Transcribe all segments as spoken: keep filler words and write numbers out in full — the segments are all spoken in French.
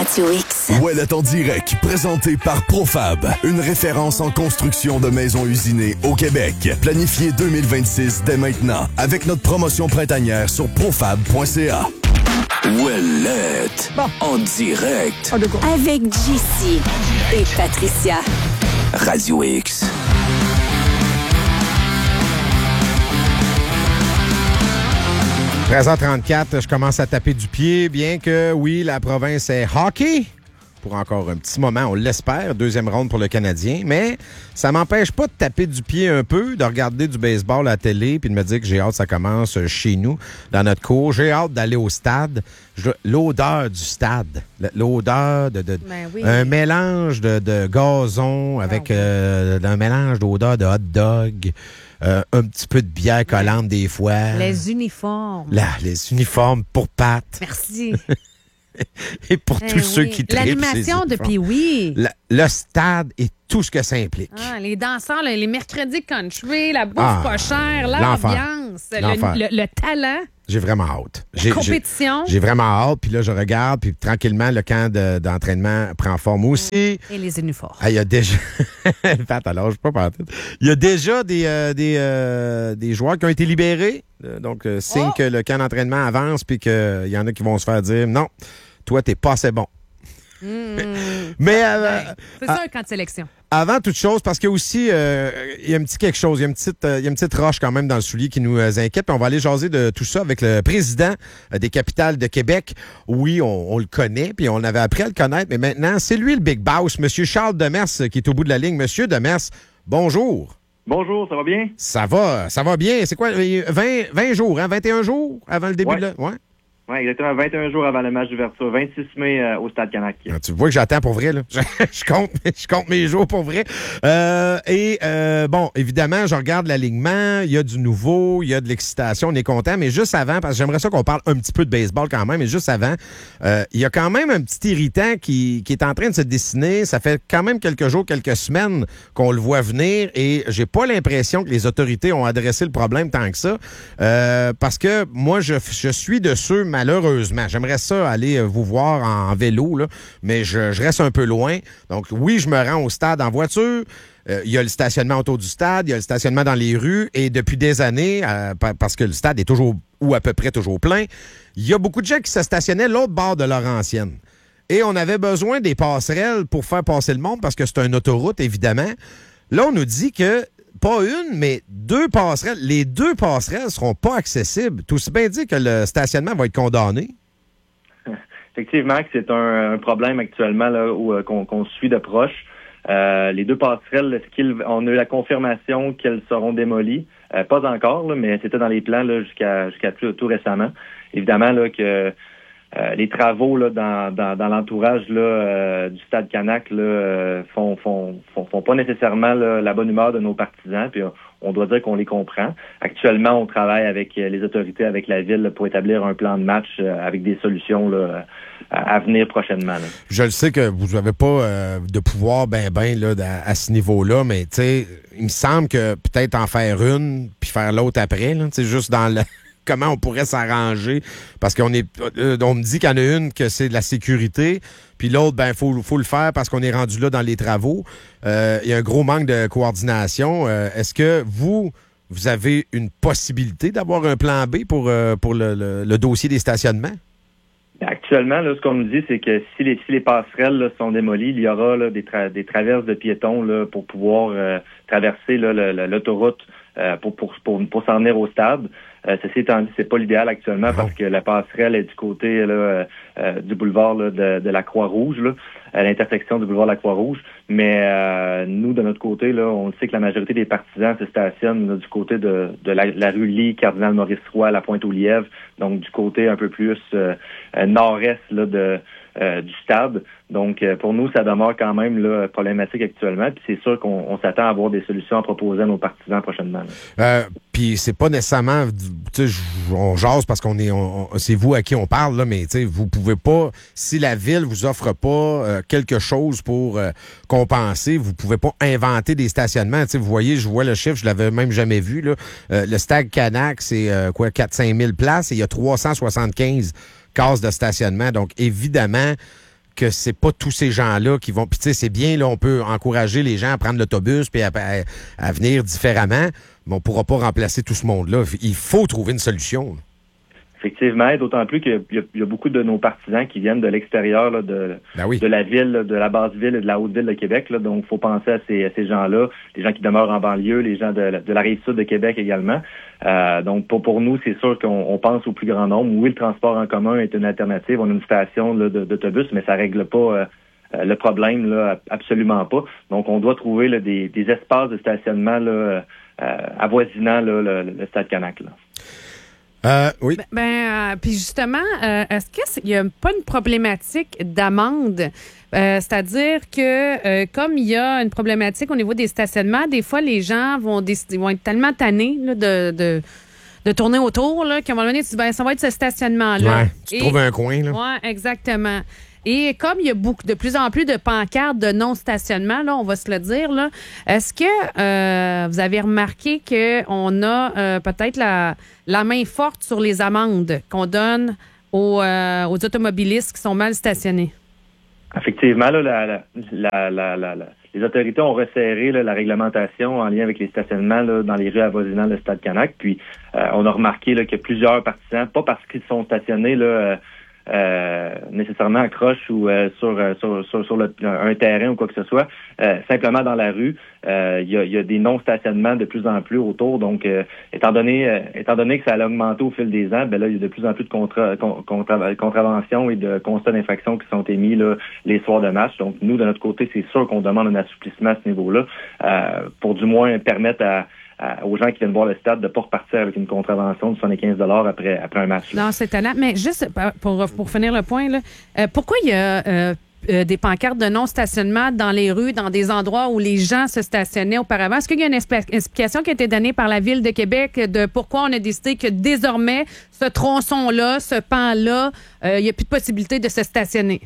Radio X. Ouellet en direct, présenté par Profab, une référence en construction de maisons usinées au Québec. Planifié deux mille vingt-six dès maintenant, avec notre promotion printanière sur profab point c a. Ouellet en direct. Avec J C et Patricia. Radio X. treize heures trente-quatre, je commence à taper du pied, bien que, oui, la province est hockey pour encore un petit moment, on l'espère, deuxième ronde pour le Canadien, mais ça m'empêche pas de taper du pied un peu, de regarder du baseball à la télé, puis de me dire que j'ai hâte que ça commence chez nous, dans notre cour. J'ai hâte d'aller au stade. Je, l'odeur du stade, l'odeur de, de ben oui. un mélange de, de gazon avec oh, oui. euh, un mélange d'odeur de hot dog. Euh, un petit peu de bière collante des fois. Les uniformes. Là, les uniformes pour Pat. Merci. Et pour eh tous oui. ceux qui trippent. L'animation de Pee-Wee. Le, le stade et tout ce que ça implique. Ah, les danseurs, les mercredis country, la bouffe ah, pas chère, l'ambiance, l'enfer. Le, le, le talent. J'ai vraiment hâte. La j'ai, compétition. J'ai, j'ai vraiment hâte. Puis là, je regarde. Puis tranquillement, le camp de, d'entraînement prend forme aussi. Et les uniformes. Ah, il y a déjà... Pat, alors, je pas partir. Il y a déjà des, euh, des, euh, des joueurs qui ont été libérés. Donc, euh, signe oh! que le camp d'entraînement avance puis qu'il y en a qui vont se faire dire « Non, toi, t'es pas assez bon. Mmh. » Mais... Euh, C'est ça un camp de sélection. Avant toute chose, parce qu'il y a aussi euh, il y a un petit quelque chose, il y a une petite, euh, il y a une petite roche quand même dans le soulier qui nous euh, inquiète. Puis on va aller jaser de tout ça avec le président euh, des capitales de Québec. Oui, on, on le connaît, puis on avait appris à le connaître, mais maintenant, c'est lui le big boss, Monsieur Charles Demers, qui est au bout de la ligne. Monsieur Demers, bonjour. Bonjour, ça va bien? Ça va, ça va bien. C'est quoi, vingt, vingt jours, hein? vingt et un jours avant le début ouais. de la... Ouais. Oui, exactement. vingt et un jours avant le match d'ouverture. vingt-six mai euh, au Stade Canac. Ah, tu vois que j'attends pour vrai, là. Je, je, compte, je compte mes jours pour vrai. Euh, et, euh, bon, évidemment, je regarde l'alignement. Il y a du nouveau, il y a de l'excitation. On est content. Mais juste avant, parce que j'aimerais ça qu'on parle un petit peu de baseball quand même, mais juste avant, euh, il y a quand même un petit irritant qui, qui est en train de se dessiner. Ça fait quand même quelques jours, quelques semaines qu'on le voit venir et j'ai pas l'impression que les autorités ont adressé le problème tant que ça. Euh, parce que moi, je, je suis de ceux, malheureusement, j'aimerais ça aller vous voir en vélo, là, mais je, je reste un peu loin. Donc, oui, je me rends au stade en voiture. Euh, il y a le stationnement autour du stade, il y a le stationnement dans les rues. Et depuis des années, euh, parce que le stade est toujours, ou à peu près toujours plein, il y a beaucoup de gens qui se stationnaient l'autre bord de Laurentienne. Et on avait besoin des passerelles pour faire passer le monde, parce que c'est une autoroute, évidemment. Là, on nous dit que pas une, mais deux passerelles. Les deux passerelles ne seront pas accessibles. Tout aussi bien dit que le stationnement va être condamné. Effectivement, que c'est un, un problème actuellement là, où, euh, qu'on, qu'on suit de proche. Euh, les deux passerelles, est-ce qu'ils, on a eu la confirmation qu'elles seront démolies? Euh, pas encore, là, mais c'était dans les plans là, jusqu'à, jusqu'à tout, tout récemment. Évidemment là, que Euh, les travaux là dans, dans, dans l'entourage là euh, du Stade Canac là euh, font, font font font pas nécessairement là, la bonne humeur de nos partisans, puis on, on doit dire qu'on les comprend. Actuellement, on travaille avec les autorités, avec la ville là, pour établir un plan de match euh, avec des solutions là, à, à venir prochainement. Là. Je le sais que vous n'avez pas euh, de pouvoir ben ben là à, à ce niveau-là, mais tu sais, il me semble que peut-être en faire une puis faire l'autre après, là, tu sais, juste dans le comment on pourrait s'arranger, parce qu'on est, on me dit qu'il y en a une que c'est de la sécurité, puis l'autre, ben faut, faut le faire parce qu'on est rendu là dans les travaux. Euh, il y a un gros manque de coordination. Euh, est-ce que vous, vous avez une possibilité d'avoir un plan B pour, euh, pour le, le, le dossier des stationnements? Actuellement, là, ce qu'on nous dit, c'est que si les, si les passerelles là, sont démolies, il y aura là, des, tra- des traverses de piétons là, pour pouvoir euh, traverser là, le, le, l'autoroute euh, pour, pour, pour, pour s'en venir au stade. Euh, ceci étant dit, c'est pas l'idéal actuellement non. Parce que la passerelle est du côté là, euh, du boulevard là, de, de la Croix-Rouge, là, à l'intersection du boulevard de la Croix-Rouge. Mais euh, nous, de notre côté, là, on sait que la majorité des partisans se stationnent là, du côté de, de la, la rue Lee, Cardinal Maurice-Roy, la Pointe-aux-Lièvres, donc du côté un peu plus euh, nord-est là, de Euh, du stade. Donc, euh, pour nous, ça demeure quand même là, problématique actuellement. Puis c'est sûr qu'on on s'attend à avoir des solutions à proposer à nos partisans prochainement. Euh, puis c'est pas nécessairement, tu sais, on jase parce qu'on est, on, c'est vous à qui on parle là, mais tu sais, vous pouvez pas, si la ville vous offre pas euh, quelque chose pour euh, compenser, vous pouvez pas inventer des stationnements. Tu sais, vous voyez, je vois le chiffre, je l'avais même jamais vu là. Euh, le Stade Canac, c'est euh, quoi, quatre à cinq mille places et il y a trois cent soixante-quinze cases de stationnement. Donc, évidemment, que c'est pas tous ces gens-là qui vont... Puis tu sais, c'est bien, là, on peut encourager les gens à prendre l'autobus puis à, à, à venir différemment, mais on pourra pas remplacer tout ce monde-là. Il faut trouver une solution. Effectivement, d'autant plus qu'il y a, il y a beaucoup de nos partisans qui viennent de l'extérieur là, de, ben oui. de la ville, là, de la basse ville et de la haute ville de Québec. Là, donc, il faut penser à ces, à ces gens-là, les gens qui demeurent en banlieue, les gens de, de la rive sud de Québec également. Euh, donc, pour, pour nous, c'est sûr qu'on on pense au plus grand nombre. Oui, le transport en commun est une alternative. On a une station là, de, d'autobus, mais ça règle pas euh, le problème, là, absolument pas. Donc, on doit trouver là, des, des espaces de stationnement là, euh, avoisinant là, le, le Stade Canac. Là. Euh, oui. Ben, ben euh, puis justement, euh, est-ce qu'il n'y a pas une problématique d'amende? Euh, c'est-à-dire que euh, comme il y a une problématique au niveau des stationnements, des fois, les gens vont, décider, vont être tellement tannés là, de, de, de tourner autour là, qu'à un moment donné, tu dis, ben, ça va être ce stationnement-là. Ouais, tu Et, trouves un coin. Là. Oui, exactement. Et comme il y a beaucoup, de plus en plus de pancartes de non-stationnement, là, on va se le dire, là, est-ce que euh, vous avez remarqué qu'on a euh, peut-être la, la main forte sur les amendes qu'on donne aux, euh, aux automobilistes qui sont mal stationnés? Effectivement, là, la, la, la, la, la, la, les autorités ont resserré là, la réglementation en lien avec les stationnements là, dans les rues avoisinant le Stade Canac. Puis, euh, on a remarqué là, que plusieurs partisans, pas parce qu'ils sont stationnés là, euh, Euh, nécessairement accroche ou euh, sur, euh, sur sur sur le, un terrain ou quoi que ce soit, euh, simplement dans la rue, il euh, y, a, y a des non-stationnements de plus en plus autour. Donc, euh, étant donné euh, étant donné que ça a augmenté au fil des ans, ben là, il y a de plus en plus de contra, contra, contraventions et de constats d'infraction qui sont émis là, les soirs de match. Donc, nous, de notre côté, c'est sûr qu'on demande un assouplissement à ce niveau-là euh, pour du moins permettre à aux gens qui viennent voir le stade de ne pas repartir avec une contravention de soixante-quinze dollars après, après un match. Là. Non, c'est talent. Mais juste pour, pour finir le point, là, euh, pourquoi il y a euh, euh, des pancartes de non-stationnement dans les rues, dans des endroits où les gens se stationnaient auparavant? Est-ce qu'il y a une explication qui a été donnée par la Ville de Québec de pourquoi on a décidé que désormais, ce tronçon-là, ce pan-là, euh, il n'y a plus de possibilité de se stationner?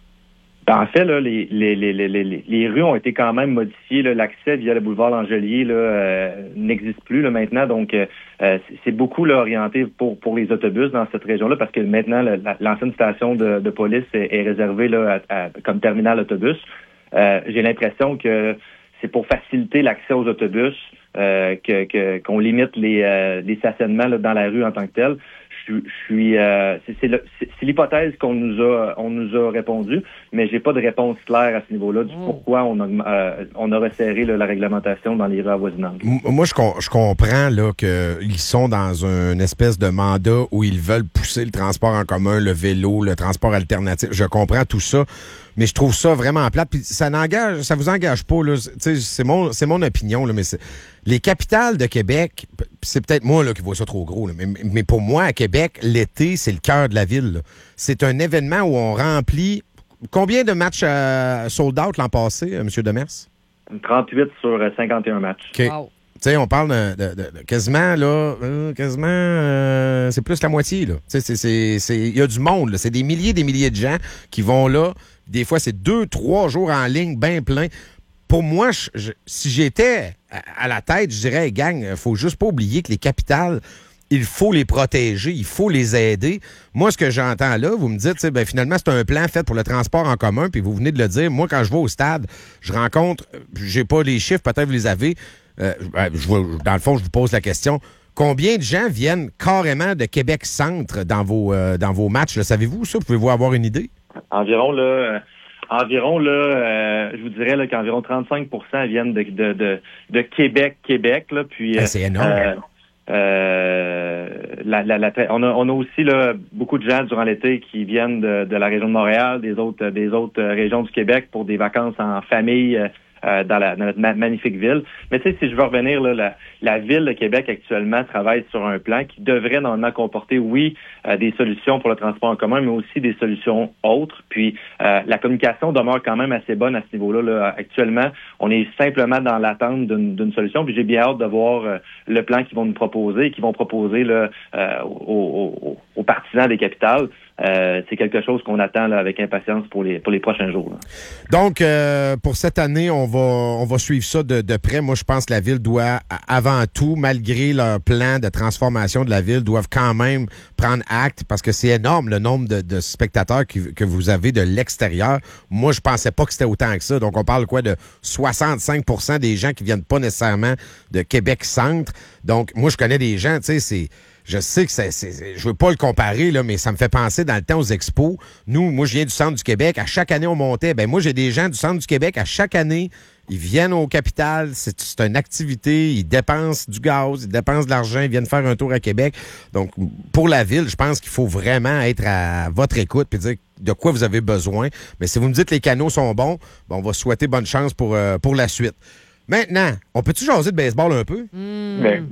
En fait, là, les, les, les, les, les, les rues ont été quand même modifiées. Là. L'accès via le boulevard Langelier là, euh, n'existe plus là, maintenant. Donc, euh, c'est beaucoup là, orienté pour, pour les autobus dans cette région-là parce que maintenant, la, l'ancienne station de, de police est, est réservée là, à, à, comme terminal autobus. Euh, j'ai l'impression que c'est pour faciliter l'accès aux autobus euh, que, que, qu'on limite les, euh, les stationnements là, dans la rue en tant que tel. Je suis, euh, c'est, c'est, le, c'est, c'est l'hypothèse qu'on nous a, on nous a répondu, mais j'ai pas de réponse claire à ce niveau-là du pourquoi on a, euh, on a resserré là, la réglementation dans les rues avoisinantes. Moi, je, je comprends là qu'ils sont dans une espèce de mandat où ils veulent pousser le transport en commun, le vélo, le transport alternatif. Je comprends tout ça, mais je trouve ça vraiment plate. Puis ça n'engage, ça vous engage pas là. T'sais, c'est mon, c'est mon opinion là, mais c'est, les capitales de Québec, c'est peut-être moi là qui vois ça trop gros, là, mais, mais pour moi à Québec, l'été c'est le cœur de la ville. Là. C'est un événement où on remplit. Combien de matchs euh, sold out l'an passé, euh, M. Demers? trente-huit sur cinquante et un matchs. Okay. Wow. Tu sais, on parle de, de, de, de quasiment, là, euh, quasiment, euh, c'est plus la moitié, là. Tu sais, c'est, c'est, c'est, il y a du monde, là. C'est des milliers des milliers de gens qui vont là. Des fois, c'est deux, trois jours en ligne, bien plein. Pour moi, je, je, si j'étais à, à la tête, je dirais, hey, gang, faut juste pas oublier que les capitales, il faut les protéger, il faut les aider. Moi, ce que j'entends là, vous me dites, ben, finalement, c'est un plan fait pour le transport en commun, puis vous venez de le dire. Moi, quand je vais au stade, je rencontre, j'ai pas les chiffres, peut-être vous les avez. Euh, je, dans le fond, je vous pose la question. Combien de gens viennent carrément de Québec-Centre dans vos, euh, dans vos matchs? Là? Savez-vous ça? Pouvez-vous avoir une idée? Environ, là, euh, environ, là, euh, je vous dirais là, qu'environ trente-cinq pour cent viennent de, de, de, de Québec, Québec. Là, puis, ah, c'est énorme. Euh, euh, la, la, la, on, a, on a aussi là, beaucoup de gens durant l'été qui viennent de, de la région de Montréal, des autres, des autres régions du Québec pour des vacances en famille. Euh, Euh, dans, la, dans notre ma- magnifique ville. Mais tu sais, si je veux revenir, là, la, la ville de Québec actuellement travaille sur un plan qui devrait normalement comporter, oui, euh, des solutions pour le transport en commun, mais aussi des solutions autres. Puis euh, la communication demeure quand même assez bonne à ce niveau-là. Là. Actuellement, on est simplement dans l'attente d'une, d'une solution. Puis j'ai bien hâte de voir euh, le plan qu'ils vont nous proposer et qu'ils vont proposer là, euh, aux, aux, aux partisans des capitales. euh, c'est quelque chose qu'on attend là, avec impatience pour les pour les prochains jours. Là. Donc, euh, pour cette année, on va on va suivre ça de, de près. Moi, je pense que la Ville doit, avant tout, malgré leur plan de transformation de la Ville, doivent quand même prendre acte, parce que c'est énorme le nombre de, de spectateurs qui, que vous avez de l'extérieur. Moi, je pensais pas que c'était autant que ça. Donc, on parle quoi de soixante-cinq pour cent des gens qui viennent pas nécessairement de Québec-Centre. Donc, moi, je connais des gens, tu sais, c'est... Je sais que c'est, c'est, je veux pas le comparer, là, mais ça me fait penser dans le temps aux expos. Nous, moi, je viens du centre du Québec. À chaque année, on montait. Ben, moi, j'ai des gens du centre du Québec. À chaque année, ils viennent au Capital. C'est, c'est une activité. Ils dépensent du gaz, ils dépensent de l'argent. Ils viennent faire un tour à Québec. Donc, pour la Ville, je pense qu'il faut vraiment être à votre écoute puis dire de quoi vous avez besoin. Mais si vous me dites que les canaux sont bons, ben, on va souhaiter bonne chance pour, euh, pour la suite. Maintenant, on peut-tu jaser de baseball un peu? Mmh. Ben,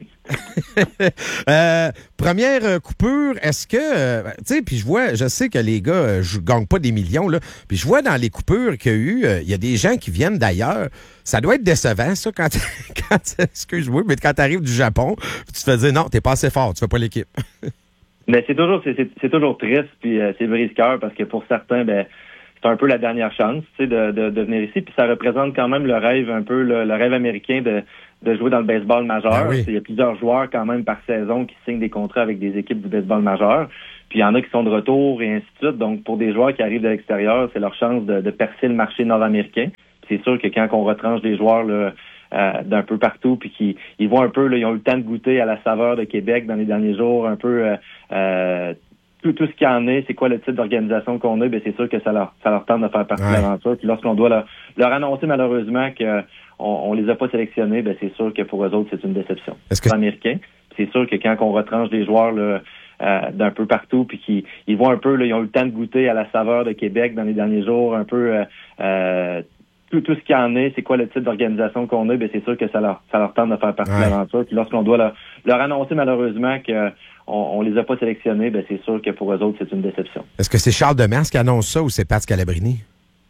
euh, première euh, coupure, est-ce que, euh, tu sais, puis je vois, je sais que les gars, euh, je gagne pas des millions, là, puis je vois dans les coupures qu'il y a eu, il euh, y a des gens qui viennent d'ailleurs. Ça doit être décevant, ça, quand, quand excuse-moi, mais quand t'arrives du Japon, tu te fais dire, non, t'es pas assez fort, tu fais pas l'équipe. Mais c'est toujours, c'est, c'est, c'est toujours triste, puis euh, c'est brise-cœur, parce que pour certains, ben, c'est un peu la dernière chance, tu sais, de, de, de venir ici, puis ça représente quand même le rêve, un peu le, le rêve américain de de jouer dans le baseball majeur. Ben oui. Il y a plusieurs joueurs quand même par saison qui signent des contrats avec des équipes du baseball majeur. Puis il y en a qui sont de retour et ainsi de suite. Donc pour des joueurs qui arrivent de l'extérieur, c'est leur chance de, de percer le marché nord-américain. Puis c'est sûr que quand on retranche des joueurs là, euh, d'un peu partout, puis qu'ils ils voient un peu, là, ils ont eu le temps de goûter à la saveur de Québec dans les derniers jours, un peu euh, euh, tout, tout ce qu'il y en est, c'est quoi le type d'organisation qu'on a, bien c'est sûr que ça leur ça leur tente de faire partie ouais. de l'aventure. Puis lorsqu'on doit leur, leur annoncer malheureusement que On, on les a pas sélectionnés, ben c'est sûr que pour eux autres, c'est une déception. Est-ce que... Américains. C'est sûr que quand on retranche des joueurs là, euh, d'un peu partout, puis qu'ils ils voient un peu, là, ils ont eu le temps de goûter à la saveur de Québec dans les derniers jours, un peu euh, euh, tout, tout ce qu'il y en est, c'est quoi le type d'organisation qu'on a, ben c'est sûr que ça leur ça leur tente de faire partie ouais. de l'aventure. Puis lorsqu'on doit leur, leur annoncer malheureusement que on, on les a pas sélectionnés, ben c'est sûr que pour eux autres, c'est une déception. Est-ce que c'est Charles Demers qui annonce ça ou c'est Pat Scalabrini?